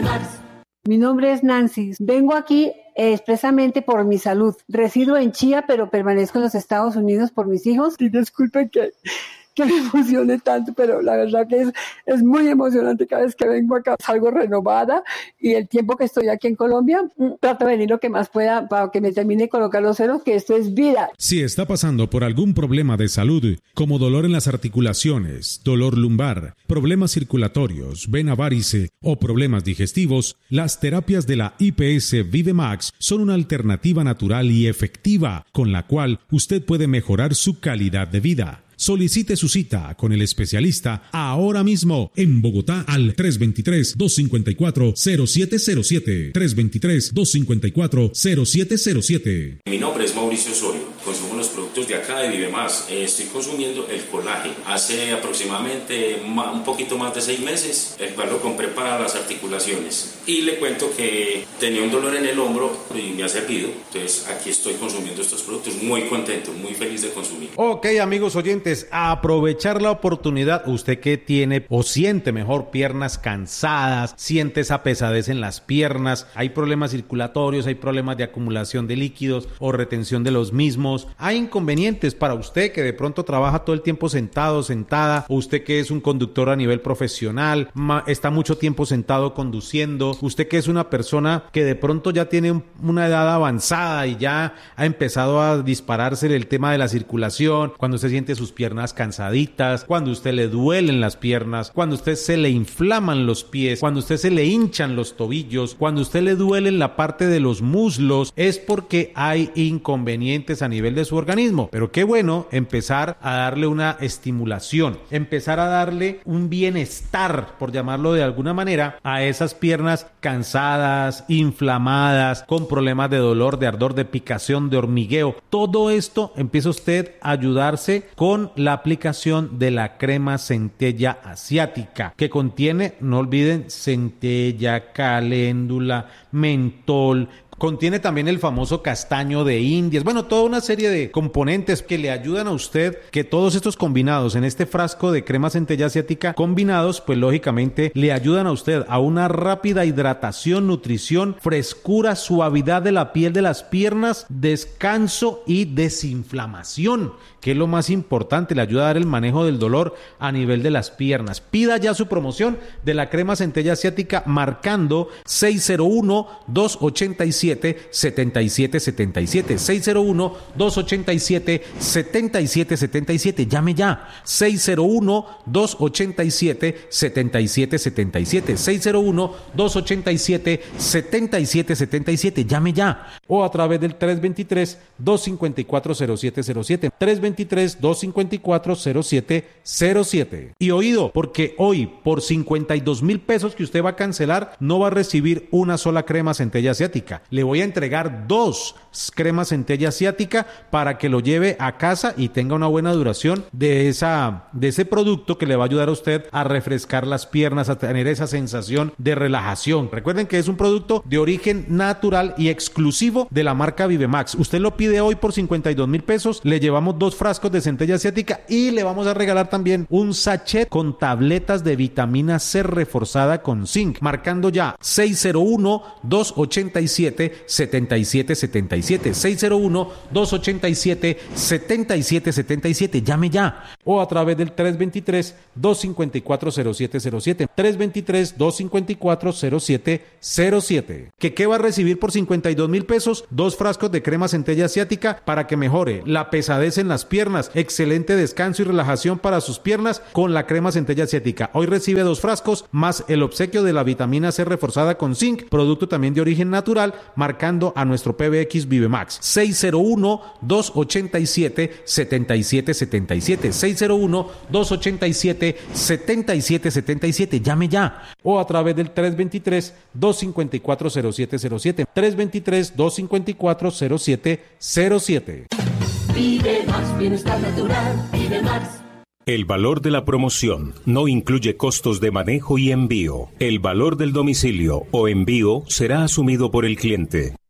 Mi nombre es Nancy. Vengo aquí expresamente por mi salud. Resido en Chía, pero permanezco en los Estados Unidos por mis hijos. Y disculpen que me emocione tanto, pero la verdad que es muy emocionante cada vez que vengo acá. Salgo renovada y el tiempo que estoy aquí en Colombia, trato de venir lo que más pueda para que me termine de colocar los ceros, que esto es vida. Si está pasando por algún problema de salud, como dolor en las articulaciones, dolor lumbar, problemas circulatorios, vena varice o problemas digestivos, las terapias de la IPS ViveMax son una alternativa natural y efectiva con la cual usted puede mejorar su calidad de vida. Solicite su cita con el especialista ahora mismo en Bogotá al 323-254-0707. 323-254-0707. Mi nombre es Mauricio Osorio. Consumo los productos de acá de ViveMax. Estoy consumiendo el colágeno. Hace aproximadamente un poquito más de 6 meses, el cual lo compré para las articulaciones. Y le cuento que tenía un dolor en el hombro y me ha servido. Entonces aquí estoy consumiendo estos productos. Muy contento, muy feliz de consumir. Ok, amigos oyentes, a aprovechar la oportunidad. Usted que tiene o siente mejor piernas cansadas, siente esa pesadez en las piernas, hay problemas circulatorios, hay problemas de acumulación de líquidos o retención de los mismos, hay inconvenientes para usted que de pronto trabaja todo el tiempo sentado, sentada, o usted que es un conductor a nivel profesional, está mucho tiempo sentado conduciendo, usted que es una persona que de pronto ya tiene una edad avanzada y ya ha empezado a dispararse el tema de la circulación, cuando usted siente sus piernas cansaditas, cuando a usted le duelen las piernas, cuando a usted se le inflaman los pies, cuando a usted se le hinchan los tobillos, cuando a usted le duelen la parte de los muslos, es porque hay inconvenientes a nivel de su organismo. Pero qué bueno empezar a darle una estimulación, empezar a darle un bienestar, por llamarlo de alguna manera, a esas piernas cansadas, inflamadas, con problemas de dolor, de ardor, de picación, de hormigueo. Todo esto empieza usted a ayudarse con la aplicación de la crema centella asiática, que contiene, no olviden, centella, caléndula, mentol. Contiene también el famoso castaño de Indias. Bueno, toda una serie de componentes que le ayudan a usted, que todos estos combinados en este frasco de crema centella asiática, combinados, pues lógicamente le ayudan a usted a una rápida hidratación, nutrición, frescura, suavidad de la piel de las piernas, descanso y desinflamación, que es lo más importante, le ayuda a dar el manejo del dolor a nivel de las piernas. Pida ya su promoción de la crema centella asiática marcando 601-287-7777, 601-287-7777. Llame ya, 601-287-7777, 601-287-7777. Llame ya, o a través del 323-254-0707, 323-254-0707. Y oído, porque hoy por 52,000 pesos que usted va a cancelar, no va a recibir una sola crema centella asiática. Le voy a entregar 2 cremas centella asiática para que lo lleve a casa y tenga una buena duración de ese producto, que le va a ayudar a usted a refrescar las piernas, a tener esa sensación de relajación. Recuerden que es un producto de origen natural y exclusivo de la marca ViveMax. Usted lo pide hoy por 52,000 pesos, le llevamos 2 frascos de centella asiática y le vamos a regalar también un sachet con tabletas de vitamina C reforzada con zinc, marcando ya 601-287-7777, 601-287-7777. Llame ya, o a través del 323-254-0707, 323-254-0707. ¿Qué va a recibir por 52,000 pesos? 2 frascos de crema centella asiática para que mejore la pesadez en las piernas, excelente descanso y relajación para sus piernas con la crema centella asiática. Hoy recibe 2 frascos más el obsequio de la vitamina C reforzada con zinc, producto también de origen natural, marcando a nuestro PBX ViveMax. 601-287-7777, 601-287-7777. Llame ya, o a través del 323-254-0707, 323-254-0707. ViveMax, bienestar natural, ViveMax. El valor de la promoción no incluye costos de manejo y envío. El valor del domicilio o envío será asumido por el cliente.